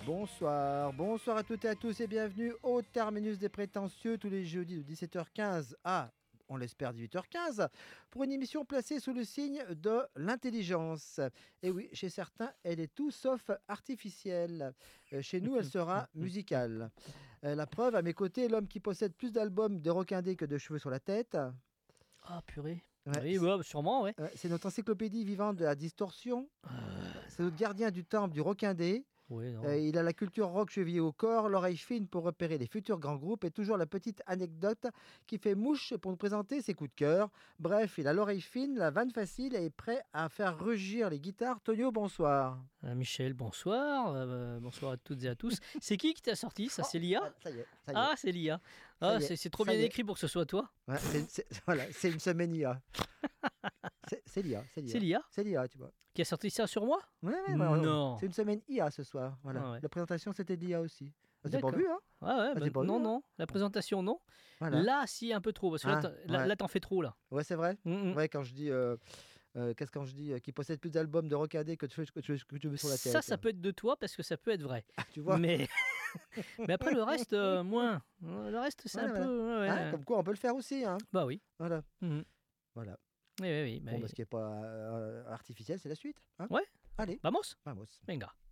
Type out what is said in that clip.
Bonsoir à toutes et à tous et bienvenue au Terminus des Prétentieux tous les jeudis de 17h15 à, on l'espère, 18h15 pour une émission placée sous le signe de l'intelligence. Et oui, chez certains, elle est tout sauf artificielle. Chez nous, elle sera musicale. La preuve, à mes côtés, l'homme qui possède plus d'albums de Rockindé que de cheveux sur la tête. Ah, purée. Ouais, Oui, bah, sûrement, ouais. c'est notre encyclopédie vivante de la distorsion. C'est notre gardien du temple du Rockindé. Oui, non. Il a la culture rock chevillée au corps, l'oreille fine pour repérer les futurs grands groupes et toujours la petite anecdote qui fait mouche pour nous présenter ses coups de cœur. Bref, il a l'oreille fine, la vanne facile et est prêt à faire rugir les guitares. Tonio, bonsoir. Michel, bonsoir. Bonsoir à toutes et à tous. C'est qui t'a sorti ça? C'est l'IA? Ça y est. Ah, c'est l'IA. Ça Ah, y est, c'est trop ça bien y est. écrit pour que ce soit toi. Ouais, c'est une semaine IA. C'est l'IA. C'est l'IA C'est l'IA, tu vois. qui a sorti ça sur moi? Ouais, Non. c'est une semaine IA ce soir. Voilà. Ah ouais. La présentation, c'était de l'IA aussi. J'ai pas D'accord. vu, hein? Ah ouais, j'ai pas vu, non, hein. non. La présentation, non. Voilà. Là, si, un peu trop. Parce que Ah, ouais. là, t'en fais trop, là. Ouais, c'est vrai. Mm, mm. Ouais, quand je dis, qu'est-ce quand je dis qu'il possède plus d'albums de rockadé que tu veux sur la tête. Ça peut être de toi parce que ça peut être vrai. Ah, tu vois. Mais... Mais après, le reste, moins. Le reste, c'est Voilà, un peu... ouais. Hein, comme quoi, on peut le faire aussi, hein. Bah oui. Voilà. Mhm. Voilà. Oui, oui, oui. Bon, ce qui n'est pas artificiel, c'est la suite. Hein. Ouais. Allez, Vamos. vamos. Venga.